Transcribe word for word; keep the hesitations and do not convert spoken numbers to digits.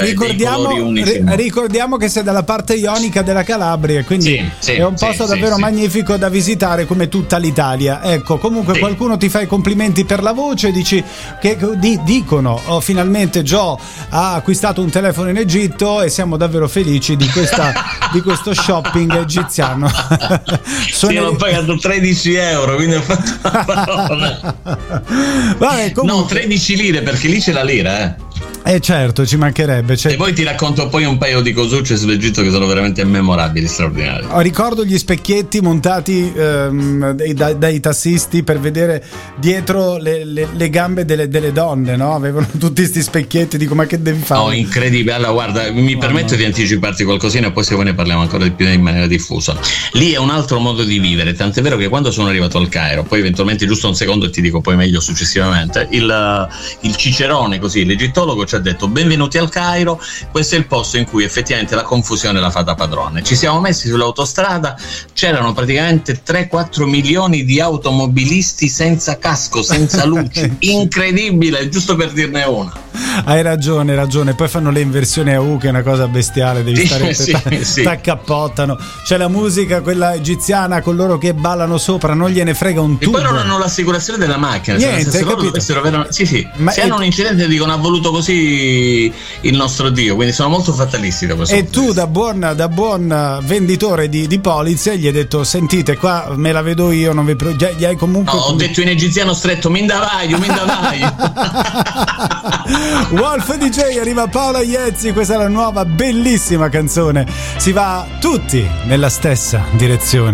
ricordiamo, ri- ricordiamo che sei dalla parte ionica della Calabria, quindi sì, sì, è un posto sì, davvero sì, magnifico da visitare, come tutta l'Italia. Ecco, comunque sì. Qualcuno ti fa i complimenti per la voce, dici che di, dicono oh, finalmente Joe ha acquistato un telefono in Egitto e siamo davvero felici di questa di questo shopping egiziano. Sono sì, ho pagato tredici euro, quindi ho fatto una parola. Vabbè, comunque... No, tredici lire, perché lì c'è la lira, eh. Eh certo, ci mancherebbe. Cioè... E poi ti racconto poi un paio di cosucce sull'Egitto che sono veramente memorabili, straordinari. Ricordo gli specchietti montati ehm, dai, dai tassisti per vedere dietro le, le, le gambe delle, delle donne, no? Avevano tutti questi specchietti, dico ma che devi fare? Oh, incredibile. Allora guarda, mi oh, permetto no. di anticiparti qualcosina e poi se vuoi ne parliamo ancora di più in maniera diffusa. Lì è un altro modo di vivere, tant'è vero che quando sono arrivato al Cairo, poi eventualmente giusto un secondo e ti dico poi meglio successivamente, il, il cicerone, così, l'egittologo ci ha detto benvenuti al Cairo, questo è il posto in cui effettivamente la confusione l'ha fatta padrone. Ci siamo messi sull'autostrada, c'erano praticamente tre quattro milioni di automobilisti senza casco, senza luci, incredibile, giusto per dirne una. Hai ragione, hai ragione, poi fanno le inversioni a U che è una cosa bestiale, devi sì, stare sì, t- sì. t'accappottano, c'è la musica quella egiziana con loro che ballano sopra, non gliene frega un tubo. E poi non hanno l'assicurazione della macchina. Niente, cioè, se loro capito? dovessero avere... sì, sì. Ma se e... hanno un incidente dicono ha voluto così il nostro Dio, quindi sono molto fatalisti da questo e tu da buon, da buon venditore di, di polizze gli hai detto sentite qua me la vedo io, non vi pro... gli hai comunque no, ho detto in egiziano stretto mindavaio, mindavaio. Wolf D J, arriva Paola Iezzi, questa è la nuova bellissima canzone, si va tutti nella stessa direzione.